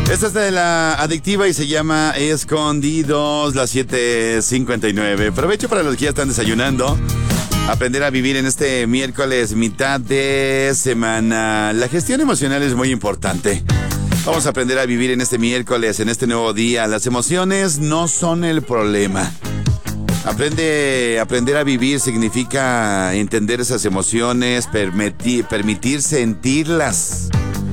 Esta es de la Adictiva y se llama Escondidos, las 7:59. Aprovecho para los que ya están desayunando. Aprender a vivir en este miércoles, mitad de semana. La gestión emocional es muy importante. Vamos a aprender a vivir en este miércoles, en este nuevo día. Las emociones no son el problema. Aprender a vivir significa entender esas emociones, permitir sentirlas.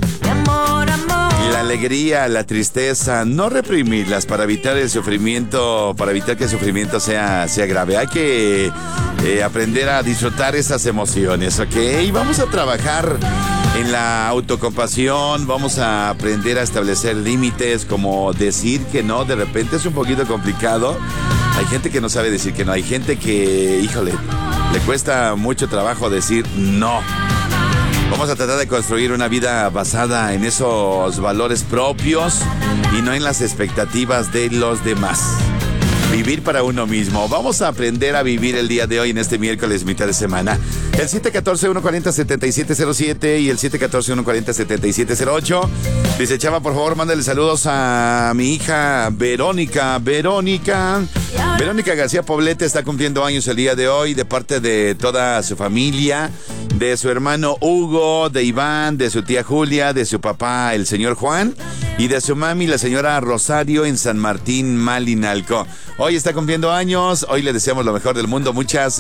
La alegría, la tristeza, no reprimirlas para evitar el sufrimiento, para evitar que el sufrimiento sea grave. Hay que aprender a disfrutar esas emociones, ¿ok? Vamos a trabajar en la autocompasión, vamos a aprender a establecer límites, como decir que no, de repente es un poquito complicado. Hay gente que no sabe decir que no, hay gente que, híjole, le cuesta mucho trabajo decir no. Vamos a tratar de construir una vida basada en esos valores propios y no en las expectativas de los demás. Vivir para uno mismo. Vamos a aprender a vivir el día de hoy en este miércoles, mitad de semana. El 714-140-7707 y el 714-140-7708. Dice Chava, por favor, mándale saludos a mi hija Verónica. Verónica García Poblete está cumpliendo años el día de hoy, de parte de toda su familia, de su hermano Hugo, de Iván, de su tía Julia, de su papá, el señor Juan, y de su mami, la señora Rosario, en San Martín, Malinalco. Hoy está cumpliendo años, hoy le deseamos lo mejor del mundo, muchas